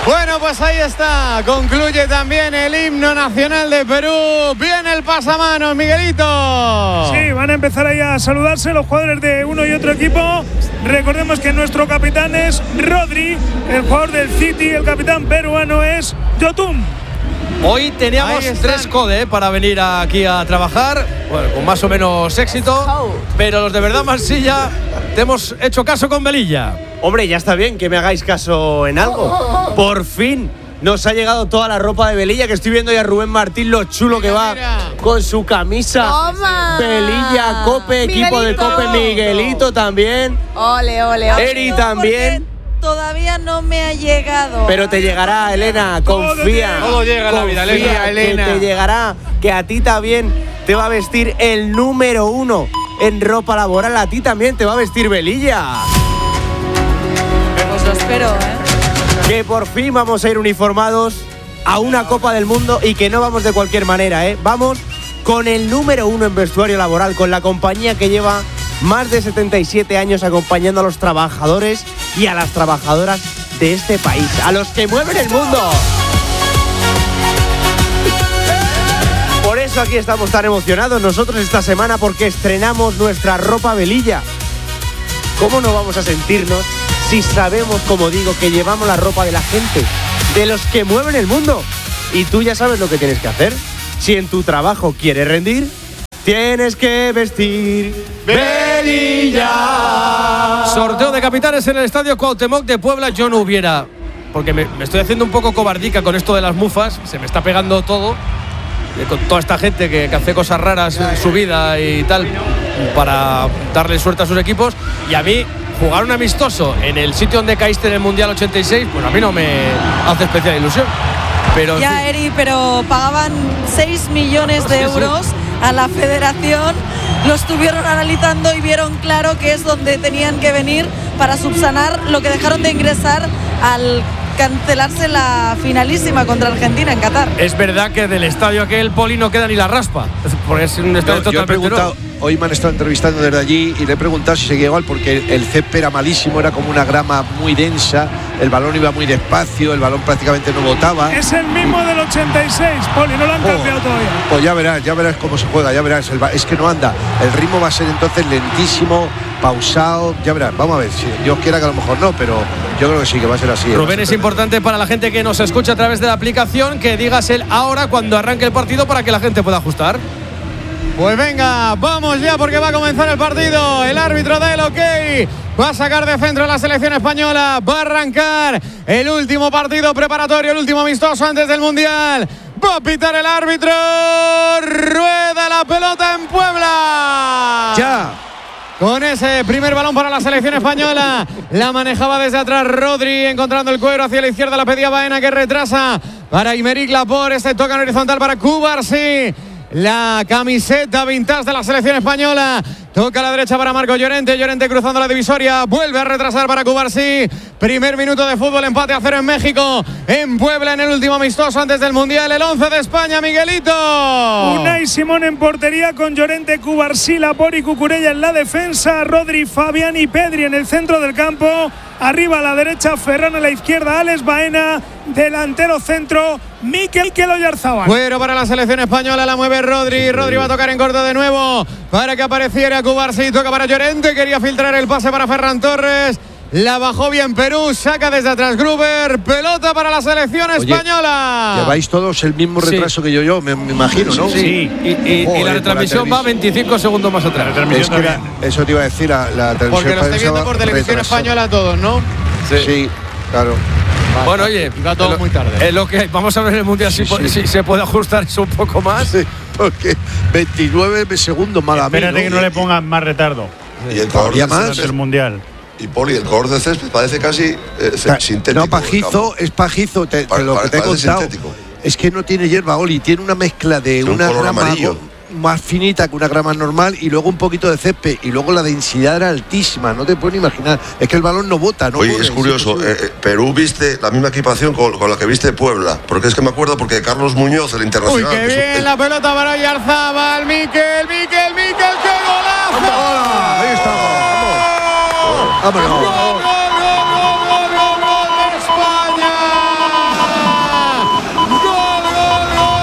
Bueno, pues ahí está. Concluye también el himno nacional de Perú. Viene el pasamanos, Miguelito. Sí, van a empezar ahí a saludarse los jugadores de uno y otro equipo. Recordemos que nuestro capitán es Rodri, el jugador del City, el capitán peruano es Yotun. Hoy teníamos 3 codes para venir aquí a trabajar, bueno, con más o menos éxito, pero los de verdad Marsilla te hemos hecho caso con Velilla. Hombre, ya está bien que me hagáis caso en algo. Por fin nos ha llegado toda la ropa de Velilla, que estoy viendo ya a Rubén Martín lo chulo que va con su camisa. Toma. Velilla, Cope, equipo de Cope, Miguelito también. Ole, ole, ole. Eri también. Todavía no me ha llegado. Pero te llegará, Elena, confía. Todo llega en la vida, Elena. Que te llegará, que a ti también te va a vestir el número 1 en ropa laboral. A ti también te va a vestir Velilla. Pues lo espero, Que por fin vamos a ir uniformados a una Copa del Mundo y que no vamos de cualquier manera, Vamos con el número 1 en vestuario laboral, con la compañía que lleva más de 77 años acompañando a los trabajadores y a las trabajadoras de este país, a los que mueven el mundo. Por eso aquí estamos tan emocionados nosotros esta semana, porque estrenamos nuestra ropa Velilla. ¿Cómo no vamos a sentirnos si sabemos, como digo, que llevamos la ropa de la gente, de los que mueven el mundo? Y tú ya sabes lo que tienes que hacer. Si en tu trabajo quieres rendir, tienes que vestir Velilla. Sorteo de capitanes en el Estadio Cuauhtémoc de Puebla. Yo no hubiera, porque me estoy haciendo un poco cobardica con esto de las mufas. Se me está pegando todo, con toda esta gente que hace cosas raras en su vida y tal, para darle suerte a sus equipos. Y a mí, jugar un amistoso en el sitio donde caíste en el Mundial 86, pues a mí no me hace especial ilusión. Pero ya, Eri, pero pagaban 6 millones de euros a la federación. Lo estuvieron analizando y vieron claro que es donde tenían que venir para subsanar lo que dejaron de ingresar al cancelarse la finalísima contra Argentina en Qatar. Es verdad que del estadio aquel, Poli, no queda ni la raspa, porque es un estadio yo he totalmente preguntado, hoy me han estado entrevistando desde allí y le he preguntado si seguía igual, porque el césped era malísimo, era como una grama muy densa, el balón iba muy despacio, el balón prácticamente no botaba. Es el mismo del 86, Poli, no lo han cambiado todavía. Pues ya verás cómo se juega, ya verás, es que no anda, el ritmo va a ser entonces lentísimo, pausado, ya verás, vamos a ver, si Dios quiera que a lo mejor no, pero yo creo que sí, que va a ser así. Rubén, es importante para la gente que nos escucha a través de la aplicación que digas el ahora cuando arranque el partido para que la gente pueda ajustar. Pues venga, vamos ya porque va a comenzar el partido. El árbitro da el ok. Va a sacar de centro la selección española. Va a arrancar el último partido preparatorio, el último amistoso antes del Mundial. Va a pitar el árbitro. Rueda la pelota en Puebla. Ya. Con ese primer balón para la selección española. La manejaba desde atrás Rodri, encontrando el cuero hacia la izquierda. La pedía Baena, que retrasa para Aymeric Laporte. Este toca en horizontal para Cubarsí. La camiseta vintage de la selección española. Toca a la derecha para Marco Llorente. Llorente cruzando la divisoria. Vuelve a retrasar para Cubarsí. Primer minuto de fútbol. Empate a 0 en México. En Puebla, en el último amistoso antes del Mundial. El 11 de España, Miguelito. Unai Simón en portería con Llorente, Cubarsí, Laporte y Cucurella en la defensa. Rodri, Fabián y Pedri en el centro del campo. Arriba a la derecha, Ferran a la izquierda, Alex Baena. Delantero centro, Mikel Oyarzabal. Cuero para la selección española, la mueve Rodri. Rodri va a tocar en corto de nuevo para que apareciera Cubarsí. Toca para Llorente, quería filtrar el pase para Ferran Torres. La bajó bien Perú, saca desde atrás Gruber. Pelota para la selección española. Lleváis todos el mismo retraso que yo me imagino, ¿no? Sí, y la retransmisión va 25 segundos más atrás. Es que eso te iba a decir, la televisión. Porque lo estoy viendo por televisión española todos, ¿no? Sí, claro. Vale. Bueno, oye, va todo muy tarde. Lo que vamos a ver en el Mundial, si se puede ajustar eso un poco más. Sí, porque 29 segundos más. Espérate que no le pongan más retardo. Y el color del Mundial. Y Poli, el color del césped parece casi sintético. No, pajizo, es pajizo, lo que te he contado. Sintético. Es que no tiene hierba, Oli, tiene una mezcla de una grama amarillo, más finita que una grama normal, y luego un poquito de césped, y luego la densidad era altísima, no te puedes ni imaginar. Es que el balón no bota, ¿no? Oye, es curioso, Perú viste la misma equipación con la que viste Puebla, porque es que me acuerdo porque Carlos Muñoz, el internacional. Uy, qué bien la pelota para Oyarzabal. Mikel, qué golazo. Ahí estamos. Vámonos.